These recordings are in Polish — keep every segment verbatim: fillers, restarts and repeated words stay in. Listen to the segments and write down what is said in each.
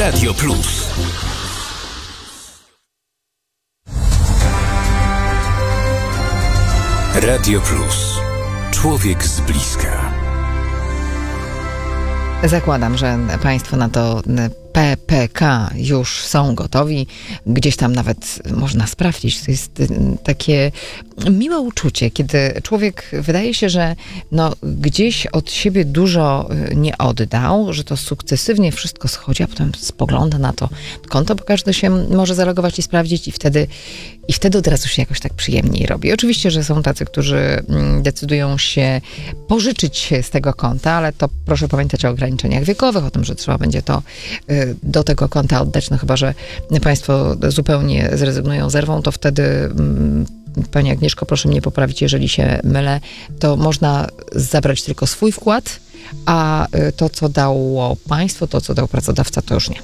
Radio Plus. Radio Plus. Człowiek z bliska. Zakładam, że Państwo na to P P K już są gotowi. Gdzieś tam nawet można sprawdzić. To jest takie miłe uczucie, kiedy człowiek wydaje się, że no, gdzieś od siebie dużo nie oddał, że to sukcesywnie wszystko schodzi, a potem spogląda na to konto, bo każdy się może zalogować i sprawdzić i wtedy, i wtedy od razu się jakoś tak przyjemniej robi. Oczywiście, że są tacy, którzy decydują się pożyczyć z tego konta, ale to proszę pamiętać o ograniczeniach wiekowych, o tym, że trzeba będzie to do tego konta oddać, no chyba, że Państwo zupełnie zrezygnują z zerwą, to wtedy, Pani Agnieszko, proszę mnie poprawić, jeżeli się mylę, to można zabrać tylko swój wkład, a to, co dało państwo, to, co dał pracodawca, to już nie.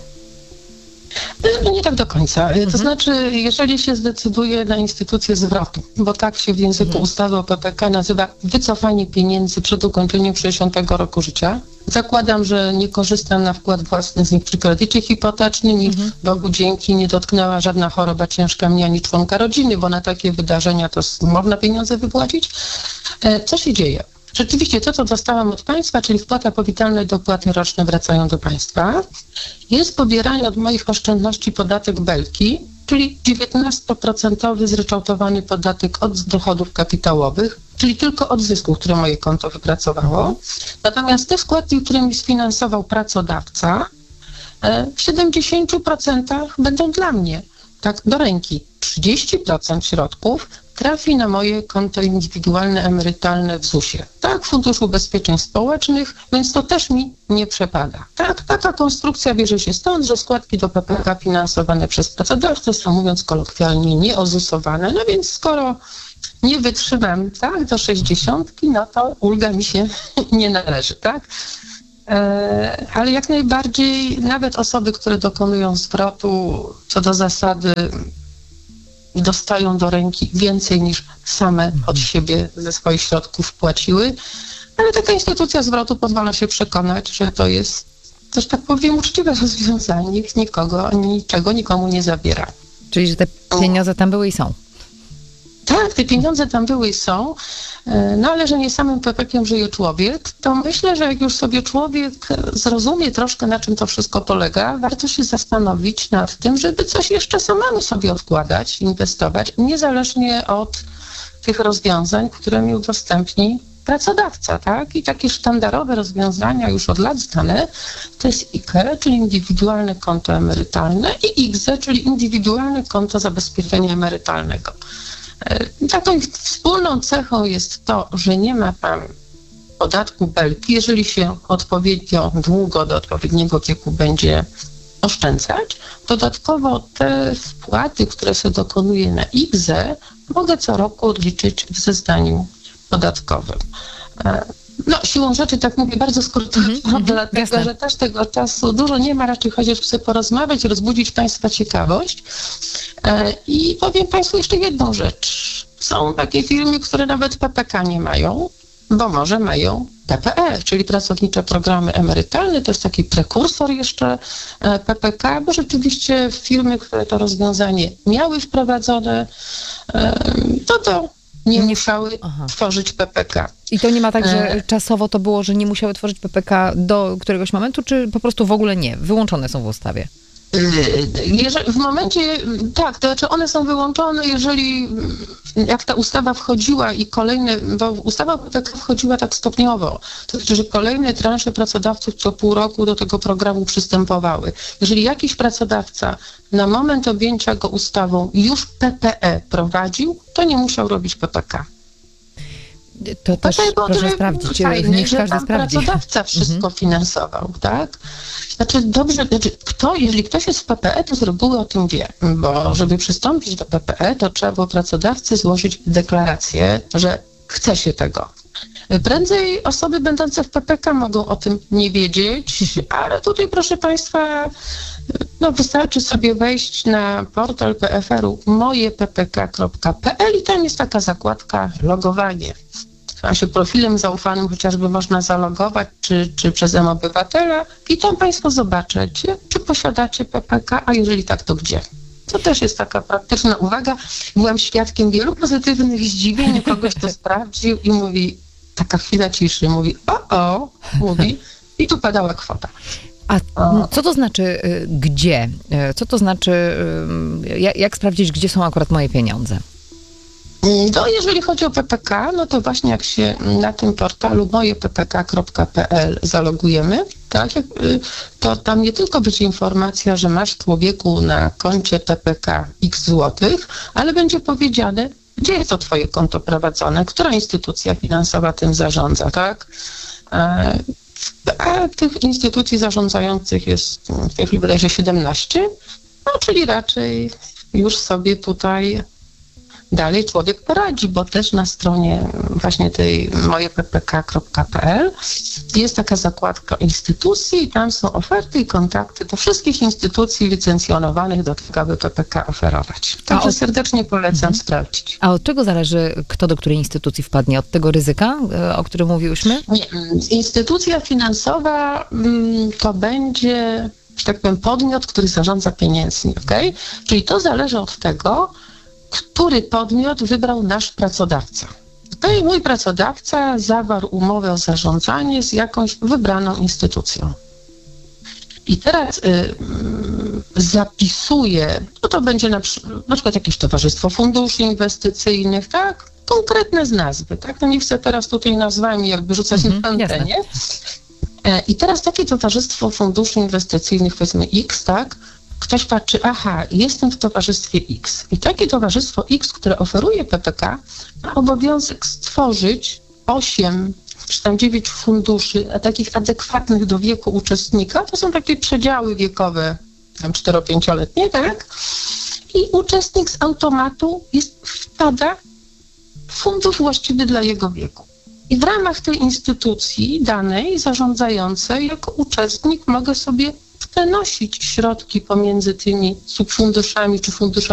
Nie tak do końca. Mhm. To znaczy, jeżeli się zdecyduje na instytucję zwrotu, bo tak się w języku mhm. ustawy o P P K nazywa wycofanie pieniędzy przed ukończeniem sześćdziesiątego roku życia. Zakładam, że nie korzystam na wkład własny z nich przy kredycie hipotecznym i mhm. Bogu dzięki nie dotknęła żadna choroba ciężka mnie ani członka rodziny, bo na takie wydarzenia to można pieniądze wypłacić. Co się dzieje? Rzeczywiście to, co dostałam od państwa, czyli wpłata powitalna i dopłaty roczne wracają do państwa, jest pobierany od moich oszczędności podatek Belki, czyli dziewiętnastoprocentowy zryczałtowany podatek od dochodów kapitałowych, czyli tylko od zysków, które moje konto wypracowało. Natomiast te wkłady, które mi sfinansował pracodawca, w siedemdziesięciu procentach będą dla mnie, tak do ręki. trzydzieści procent środków trafi na moje konto indywidualne, emerytalne w zusie. Tak, Fundusz Ubezpieczeń Społecznych, więc to też mi nie przepada. Tak, taka konstrukcja bierze się stąd, że składki do P P K finansowane przez pracodawcę są, mówiąc kolokwialnie, nieozusowane. No więc skoro nie wytrzymam, tak, do sześćdziesiątki, no to ulga mi się nie należy, tak? E, ale jak najbardziej nawet osoby, które dokonują zwrotu, co do zasady dostają do ręki więcej niż same od siebie ze swoich środków płaciły, ale taka instytucja zwrotu pozwala się przekonać, że to jest, też tak powiem, uczciwe rozwiązanie. Nikt nikogo, niczego nikomu nie zabiera. Czyli, że te pieniądze tam były i są. Tak, te pieniądze tam były i są, no ale że nie samym P P K-iem żyje człowiek, to myślę, że jak już sobie człowiek zrozumie troszkę, na czym to wszystko polega, warto się zastanowić nad tym, żeby coś jeszcze samemu sobie odkładać, inwestować, niezależnie od tych rozwiązań, które mi udostępni pracodawca, tak? I takie sztandarowe rozwiązania już od lat znane, to jest I K E, czyli indywidualne konto emerytalne, i I K Z E, czyli indywidualne konto zabezpieczenia emerytalnego. Taką wspólną cechą jest to, że nie ma tam podatku Belki, jeżeli się odpowiednio długo do odpowiedniego wieku będzie oszczędzać. Dodatkowo te wpłaty, które się dokonuje na I K Z E, mogę co roku odliczyć w zeznaniu podatkowym. No, siłą rzeczy, tak mówię, bardzo skrótowo, mm-hmm, dlatego, jasne. że też tego czasu dużo nie ma, raczej chociaż chcę porozmawiać, rozbudzić Państwa ciekawość. E, I powiem Państwu jeszcze jedną rzecz. Są takie firmy, które nawet P P K nie mają, bo może mają P P E, czyli pracownicze programy emerytalne, to jest taki prekursor jeszcze P P K, bo rzeczywiście firmy, które to rozwiązanie miały wprowadzone, e, to to nie musiały Aha. tworzyć P P K. I to nie ma tak, że czasowo to było, że nie musiały tworzyć P P K do któregoś momentu, czy po prostu w ogóle nie? Wyłączone są w ustawie? Jeżeli, w momencie, tak, to znaczy one są wyłączone, jeżeli jak ta ustawa wchodziła i kolejne, bo ustawa o P P K wchodziła tak stopniowo, to znaczy, że kolejne transze pracodawców co pół roku do tego programu przystępowały. Jeżeli jakiś pracodawca na moment objęcia go ustawą już P P E prowadził, to nie musiał robić P P K. To też proszę sprawdzić, fajny, niech że każdy tam sprawdzi. Pracodawca wszystko mhm. finansował, tak? Znaczy dobrze, znaczy kto, jeżeli ktoś jest w P P E, to z reguły o tym wie, bo żeby przystąpić do P P E, to trzeba było pracodawcy złożyć deklarację, że chce się tego. Prędzej osoby będące w P P K mogą o tym nie wiedzieć, ale tutaj proszę Państwa, no wystarczy sobie wejść na portal P F R u moje p p k kropka p l i tam jest taka zakładka logowanie. tam się profilem zaufanym chociażby można zalogować, czy, czy przez M-Obywatela i tam Państwo zobaczycie, czy posiadacie P P K, a jeżeli tak, to gdzie. To też jest taka praktyczna uwaga. Byłam świadkiem wielu pozytywnych zdziwień, kogoś to sprawdził i mówi, taka chwila ciszy, mówi o, o, mówi i tu padała kwota. A co to znaczy y, gdzie? Y, Co to znaczy, y, jak, jak sprawdzić, gdzie są akurat moje pieniądze? No, jeżeli chodzi o P P K, no to właśnie jak się na tym portalu moje p p k kropka p l zalogujemy, tak, jak, y, to tam nie tylko będzie informacja, że masz człowieku na koncie P P K x złotych, ale będzie powiedziane, gdzie jest to twoje konto prowadzone, która instytucja finansowa tym zarządza, tak? E, A tych instytucji zarządzających jest w tej chwili bodajże siedemnaście, no czyli raczej już sobie tutaj dalej człowiek poradzi, bo też na stronie właśnie tej moje p p k kropka p l jest taka zakładka instytucji i tam są oferty i kontakty do wszystkich instytucji licencjonowanych do tego, aby P P K oferować. Także od... serdecznie polecam mhm. sprawdzić. A od czego zależy, kto do której instytucji wpadnie? Od tego ryzyka, o którym mówiłyśmy? Nie, instytucja finansowa to będzie, że tak powiem, podmiot, który zarządza pieniędzmi, okej? Czyli to zależy od tego, który podmiot wybrał nasz pracodawca. Tutaj mój pracodawca zawarł umowę o zarządzanie z jakąś wybraną instytucją. I teraz y, y, zapisuje, no to będzie na, na przykład jakieś towarzystwo funduszy inwestycyjnych, tak? Konkretne z nazwy, tak? No nie chcę teraz tutaj nazwami jakby rzucać mm-hmm, na antenie. I teraz takie towarzystwo funduszy inwestycyjnych, powiedzmy X, tak? Ktoś patrzy, aha, jestem w towarzystwie X. I takie towarzystwo X, które oferuje P P K, ma obowiązek stworzyć osiem czy tam dziewięć funduszy, a takich adekwatnych do wieku uczestnika. To są takie przedziały wiekowe, tam cztero-pięcioletnie, tak? I uczestnik z automatu jest, wpada w fundusz właściwy dla jego wieku. I w ramach tej instytucji danej zarządzającej jako uczestnik mogę sobie przenosić środki pomiędzy tymi subfunduszami czy funduszami